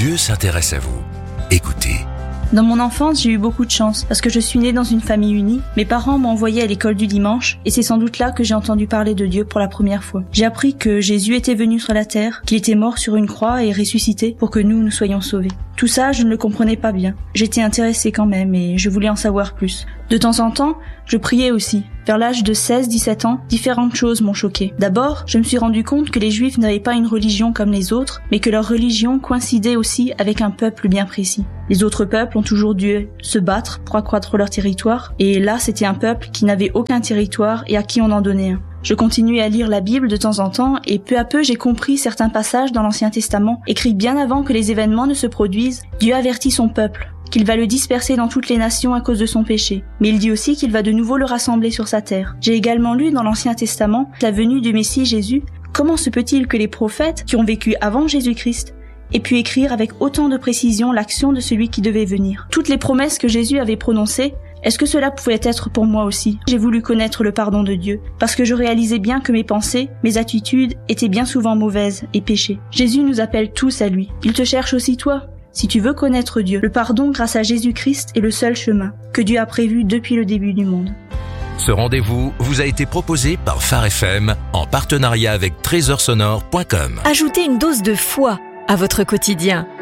Dieu s'intéresse à vous. Écoutez. Dans mon enfance, j'ai eu beaucoup de chance parce que je suis née dans une famille unie. Mes parents m'ont envoyée à l'école du dimanche et c'est sans doute là que j'ai entendu parler de Dieu pour la première fois. J'ai appris que Jésus était venu sur la terre, qu'il était mort sur une croix et ressuscité pour que nous soyons sauvés. Tout ça, je ne le comprenais pas bien. J'étais intéressée quand même et je voulais en savoir plus. De temps en temps, je priais aussi. Vers l'âge de 16-17 ans, différentes choses m'ont choquée. D'abord, je me suis rendu compte que les Juifs n'avaient pas une religion comme les autres, mais que leur religion coïncidait aussi avec un peuple bien précis. Les autres peuples ont toujours dû se battre pour accroître leur territoire, et là c'était un peuple qui n'avait aucun territoire et à qui on en donnait un. Je continuais à lire la Bible de temps en temps et peu à peu j'ai compris certains passages dans l'Ancien Testament écrits bien avant que les événements ne se produisent. Dieu avertit son peuple qu'il va le disperser dans toutes les nations à cause de son péché. Mais il dit aussi qu'il va de nouveau le rassembler sur sa terre. J'ai également lu dans l'Ancien Testament la venue du Messie Jésus. Comment se peut-il que les prophètes qui ont vécu avant Jésus-Christ aient pu écrire avec autant de précision l'action de celui qui devait venir? Toutes les promesses que Jésus avait prononcées, est-ce que cela pouvait être pour moi aussi? J'ai voulu connaître le pardon de Dieu, parce que je réalisais bien que mes pensées, mes attitudes étaient bien souvent mauvaises et péchées. Jésus nous appelle tous à lui. Il te cherche aussi toi. Si tu veux connaître Dieu, le pardon grâce à Jésus-Christ est le seul chemin que Dieu a prévu depuis le début du monde. Ce rendez-vous vous a été proposé par Phare FM en partenariat avec trésorsonore.com. Ajoutez une dose de foi à votre quotidien